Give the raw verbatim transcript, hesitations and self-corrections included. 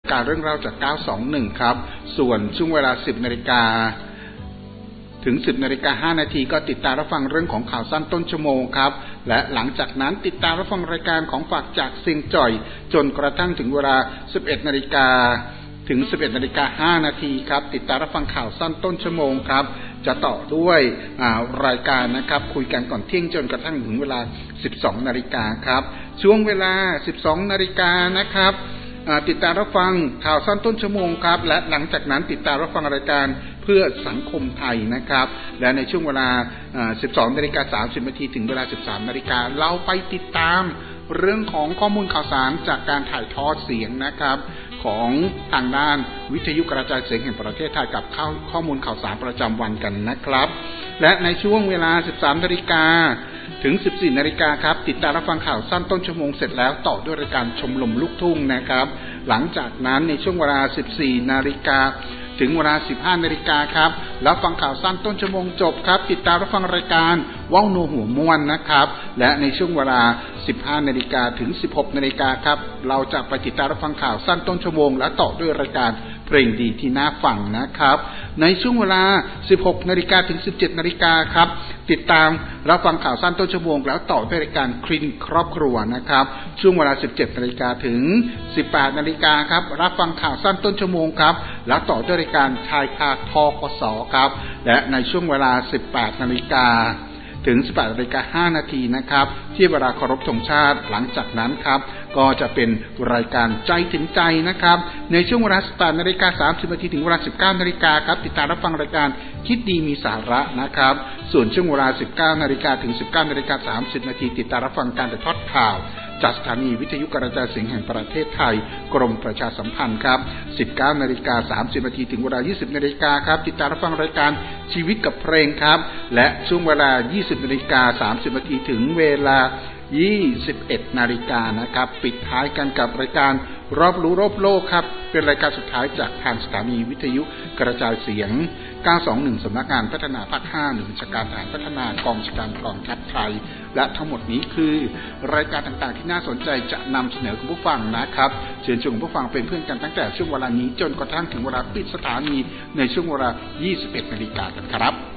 การเรื่องราวจากเก้าสองหนึ่งครับส่วนช่วงเวลา สิบนาฬิกาถึง สิบนาฬิกาห้านาทีก็ติดตามรับฟังเรื่องของข่าวสั้นต้นชั่วโมงครับและหลังจากนั้นติดตามรับฟังรายการของฝากจากเสียงจ่อยจนกระทั่งถึงเวลา สิบเอ็ดนาฬิกาถึง สิบเอ็ดนาฬิกาห้านาทีครับติดตามรับฟังข่าวสั้นต้นชั่วโมงครับจะต่อด้วยรายการนะครับคุยกันก่อนเที่ยงจนกระทั่งถึงเวลา สิบสองนาฬิกาครับช่วงเวลา สิบสองนาฬิกานะครับติดตามรับฟังข่าวสั้นต้นชั่วโมงครับและหลังจากนั้นติดตามรับฟังรายการเพื่อสังคมไทยนะครับและในช่วงเวลา สิบสองนาฬิกาสามสิบนาทีถึงเวลา สิบสามนาฬิกาเราไปติดตามเรื่องของข้อมูลข่าวสารจากการถ่ายทอดเสียงนะครับของทางด้านวิทยุกระจายเสียงแห่งประเทศไทยกับข้อมูลข่าวสารประจำวันกันนะครับและในช่วงเวลา สิบสามนาฬิกาถึง สิบสี่นาฬิกาครับติดตามรับฟังข่าวสั้นต้นชั่วโมงเสร็จแล้วต่อด้วยรายการชมรมลูกทุ่งนะครับหลังจากนั้นในช่วงเวลา สิบสี่นาฬิกาถึงเวลา สิบห้านาฬิกาครับแล้วฟังข่าวสั้นต้นชั่วโมงจบครับติดตามรับฟังรายการว้าวนัวหัวม่วนนะครับและในช่วงเวลา สิบห้านาฬิกาถึง สิบหกนาฬิกาครับเราจะไปติดตามรับฟังข่าวสั้นต้นชั่วโมงและต่อด้วยรายการเพลงดีที่น่าฟังนะครับในช่วงเวลา สิบหกนาฬิกาถึง สิบเจ็ดนาฬิกาครับติดตามรับฟังข่าวสั้นต้นชั่วโมงแล้วต่อด้วยรายการคลินิกครอบครัวนะครับช่วงเวลา สิบเจ็ดนาฬิกาถึง สิบแปดนาฬิกาครับรับฟังข่าวสั้นต้นชั่วโมงครับแล้วต่อด้วยรายการชายคาทกสครับและในช่วงเวลา สิบแปดนาฬิกาถึง สิบแปดนาฬิกาห้านาทีนะครับที่เวลาเคารพธงชาติหลังจากนั้นครับก็จะเป็นรายการใจถึงใจนะครับในช่วงเวลา สิบแปดนาฬิกาสามสิบนาทีถึงเวลา สิบเก้านาฬิกาครับติดตามรับฟังรายการคิดดีมีสาระนะครับส่วนช่วงเวลา สิบเก้านาฬิกาถึง สิบเก้านาฬิกาสามสิบนาทีติดตามรับฟังการถ่ายทอดข่าวจากสถานีวิทยุกระจายเสียงแห่งประเทศไทยกรมประชาสัมพันธ์ครับ สิบเก้านาฬิกาสามสิบนาทีถึงเวลา ยี่สิบนาฬิกาครับติดตามรับฟังรายการชีวิตกับเพลงครับและช่วงเวลา ยี่สิบนาฬิกาสามสิบนาทีถึงเวลา ยี่สิบเอ็ดนาฬิกานะครับปิดท้ายกันกับรายการรอบรู้รอบโลกครับเป็นรายการสุดท้ายจากทางสถานีวิทยุกระจายเสียงเก้าสองหนึ่งสำนักงานพัฒนาภาคห้าหน่วยบัญชาการทหารพัฒนากองบัญชาการกองทัพไทยและทั้งหมดนี้คือรายการต่างๆที่น่าสนใจจะนำเสนอคุณผู้ฟังนะครับเชิญชวนคุณผู้ฟังเป็นเพื่อนกันตั้งแต่ช่วงเวลานี้จนกระทั่งถึงเวลาปิดสถานีในช่วงเวลา ยี่สิบเอ็ดนาฬิกากันครับ